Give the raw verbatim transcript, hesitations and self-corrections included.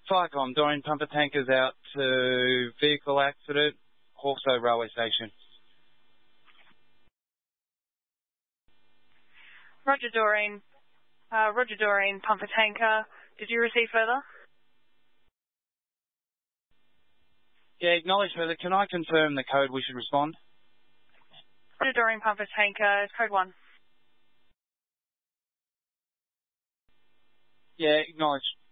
Firecom, Doreen Pumper Tankers out to vehicle accident, Hawkesbury Railway Station. Roger, Doreen. Uh, Roger, Doreen, Pumper Tanker. Did you receive further? Yeah, acknowledge further. Can I confirm the code we should respond? Roger, Doreen, Pumper Tanker, code one. Yeah, acknowledge.